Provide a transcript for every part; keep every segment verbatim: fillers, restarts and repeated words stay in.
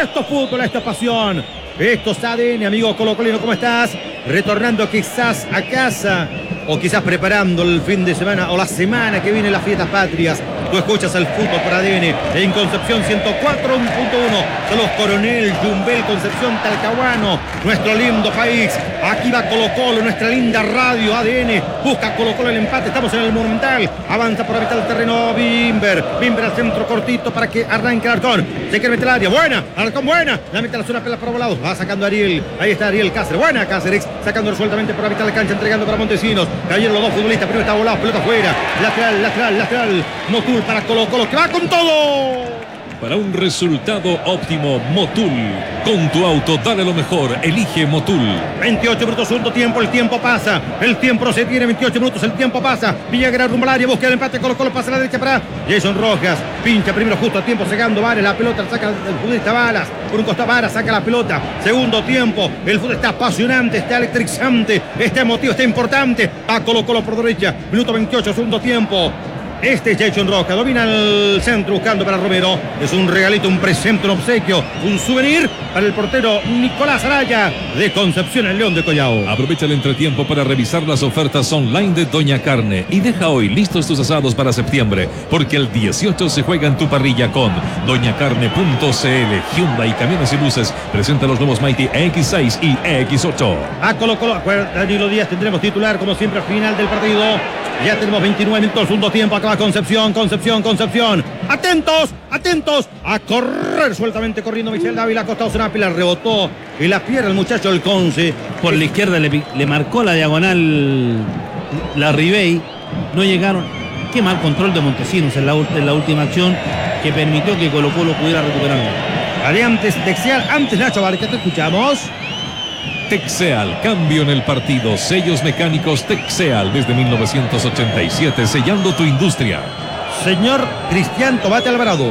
Esto es fútbol, esto es pasión. Esto es A D N, amigo colocolino, ¿cómo estás? Retornando quizás a casa o quizás preparando el fin de semana o la semana que viene las fiestas patrias. Tú escuchas el fútbol por A D N en Concepción ciento cuatro punto uno. Saludos Coronel, Yumbel, Concepción, Talcahuano, nuestro lindo país. Aquí va Colo Colo, nuestra linda radio A D N. Busca Colo Colo el empate, estamos en el Monumental. Avanza por la mitad del terreno Bimber. Bimber al centro cortito para que arranque Alarcón. Se quiere meter al área, buena, Alarcón buena. La mete a la zona pela para volados. Va sacando Ariel, ahí está Ariel Cáceres. Buena Cáceres, sacando resueltamente por la mitad de la cancha, entregando para Montesinos. Cayeron los dos futbolistas, primero está volado, pelota afuera. Lateral, lateral, lateral. Motul para Colo Colo, que va con todo. Para un resultado óptimo, Motul. Con tu auto, dale lo mejor. Elige Motul. veintiocho minutos, segundo tiempo. El tiempo pasa. El tiempo se tiene. veintiocho minutos. El tiempo pasa. Villagrán rumbo al área. Busca el empate. Colo Colo pasa a la derecha para Jason Rojas. Pincha primero justo a tiempo. Sacando Varas. La pelota saca el futbolista Varas. Por un costado Varas saca la pelota. Segundo tiempo. El fútbol está apasionante. Está electrizante. Está emotivo. Está importante. A Colo Colo por derecha. Minuto veintiocho. Segundo tiempo. Este es Jason Roca, domina el centro buscando para Romero. Es un regalito, un presente, un obsequio, un souvenir para el portero Nicolás Araya de Concepción, el León de Collao. Aprovecha el entretiempo para revisar las ofertas online de Doña Carne y deja hoy listos tus asados para septiembre, porque el dieciocho se juega en tu parrilla con doña carne punto c l. Hyundai Camiones y Luces presenta los nuevos Mighty E X seis y E X ocho. A Colo Colo, Danilo Díaz tendremos titular como siempre al final del partido. Ya tenemos veintinueve minutos, segundo tiempo. Acaba Concepción, Concepción, Concepción. Atentos, atentos. A correr sueltamente corriendo Michel Dávila. Acostado Zonápila, rebotó y la pierde el muchacho el Conce. Por la izquierda le, le marcó la diagonal la Ribey. No llegaron. Qué mal control de Montesinos en la, en la última acción que permitió que Colo Colo pudiera recuperarlo. Aliantes Texeal, antes Nacho Vargas, te escuchamos. Texeal, cambio en el partido. Sellos mecánicos Texeal desde mil novecientos ochenta y siete, sellando tu industria. Señor Cristian Tobate Alvarado.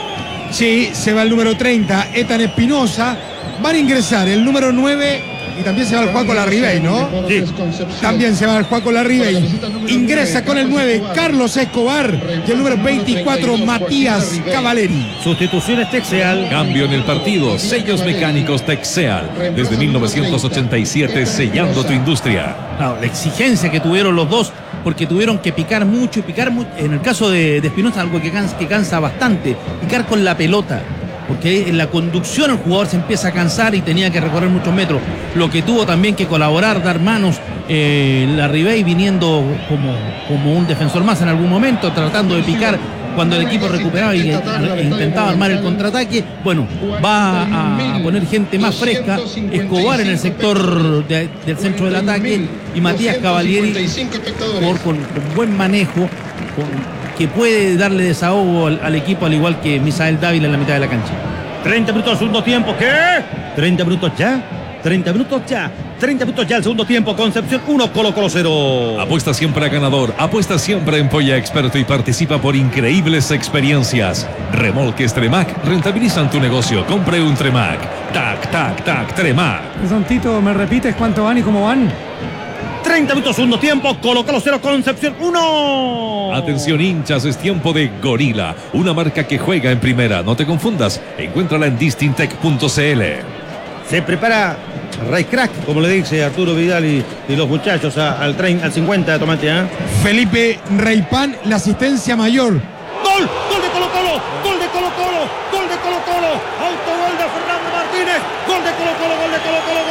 Sí, se va el número treinta, Ethan Espinosa. Van a ingresar el número nueve y también se va el Juaco Larribey, ¿no? Sí. También se va el Juaco Larribey. Ingresa con el nueve Carlos Escobar y el número veinticuatro Matías Cavaleri. Sustituciones Texeal. Cambio en el partido. Sellos mecánicos Texeal desde mil novecientos ochenta y siete, sellando tu industria. Claro, la exigencia que tuvieron los dos, porque tuvieron que picar mucho y picar mucho. En el caso de, de Espinosa, algo que cansa, que cansa bastante, picar con la pelota. Porque en la conducción el jugador se empieza a cansar y tenía que recorrer muchos metros. Lo que tuvo también que colaborar, dar manos, eh, Larribey viniendo como, como un defensor más en algún momento, tratando de picar cuando el equipo recuperaba y e intentaba armar el contraataque. Bueno, va a, a poner gente más fresca. Escobar en el sector de, del centro del ataque y Matías Cavalieri por, con, con buen manejo, con, que puede darle desahogo al, al equipo, al igual que Misael Dávila en la mitad de la cancha. treinta minutos, segundo tiempo. ¿Qué? ¿treinta minutos ya? ¿treinta minutos ya? treinta minutos ya el segundo tiempo. Concepción uno, Colo Colo cero. Apuesta siempre a ganador. Apuesta siempre en Polla Experto y participa por increíbles experiencias. Remolques Tremac rentabilizan tu negocio. Compre un Tremac. Tac, tac, tac, Tremac. Don Tito, ¿me repites cuánto van y cómo van? treinta minutos, segundo tiempo. Colo Colo cero, Concepción uno. Atención hinchas, es tiempo de Gorila, una marca que juega en primera. No te confundas, encuéntrala en distintec punto c l. Se prepara Race Crack, como le dice Arturo Vidal y, y los muchachos a, al, tren, al cincuenta de Tomate. ¿eh? Felipe Reipán, la asistencia mayor. ¡Gol! ¡Gol de Colo Colo! ¡Gol de Colo Colo! ¡Gol de Colo Colo! ¡Autogol de Fernando Martínez! ¡Gol de Colo Colo! ¡Gol de Colo Colo!